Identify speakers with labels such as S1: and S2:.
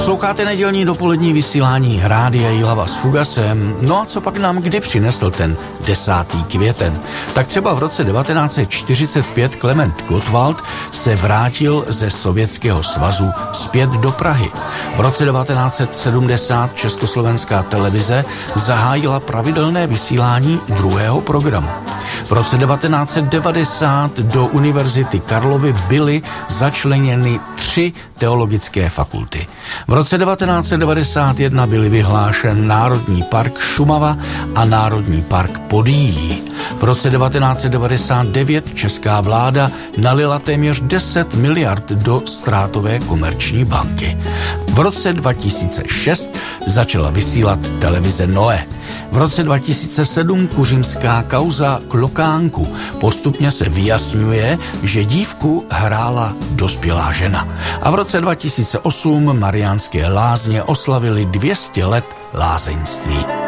S1: Posloucháte nedělní dopolední vysílání Rádia Jihlava s Fugasem. No a co pak nám kdy přinesl ten 10. květen? Tak třeba v roce 1945 Klement Gottwald se vrátil ze Sovětského svazu zpět do Prahy. V roce 1970 Československá televize zahájila pravidelné vysílání druhého programu. V roce 1990 do Univerzity Karlovy byly začleněny 3 teologické fakulty. V roce 1991 byly vyhlášen Národní park Šumava a Národní park Podyjí. V roce 1999 česká vláda nalila téměř 10 miliard do ztrátové Komerční banky. V roce 2006 začala vysílat televize Noe. V roce 2007 kuřimská kauza Klokánku. Postupně se vyjasňuje, že dívku hrála dospělá žena. A v roce 2008 Mariánské Lázně oslavili 200 let lázeňství.